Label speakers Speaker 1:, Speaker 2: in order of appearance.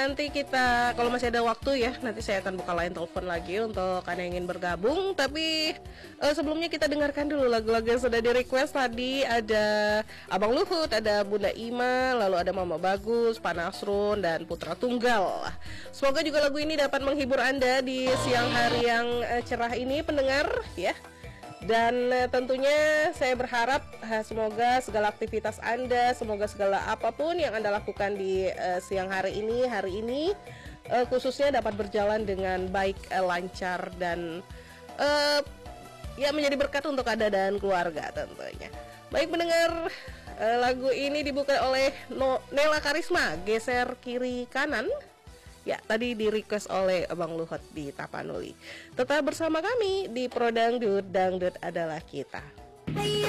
Speaker 1: nanti kita kalau masih ada waktu ya, nanti saya akan buka line telepon lagi untuk Anda yang ingin bergabung. Tapi sebelumnya kita dengarkan dulu lagu-lagu yang sudah di request tadi. Ada Abang Luhut, ada Bunda Ima, lalu ada Mama Bagus, Pak Nasrun, dan Putra Tunggal. Semoga juga lagu ini dapat menghibur Anda di siang hari yang cerah ini, pendengar ya. Dan tentunya saya berharap semoga segala aktivitas Anda, semoga segala apapun yang Anda lakukan di siang hari ini khususnya dapat berjalan dengan baik, lancar, dan ya menjadi berkat untuk Anda dan keluarga tentunya. Baik pendengar, lagu ini dibuka oleh Nela Karisma, Geser Kiri Kanan. Ya, tadi di request oleh Abang Luhut di Tapanuli. Tetap bersama kami di Pro Dangdut, Dangdut adalah kita.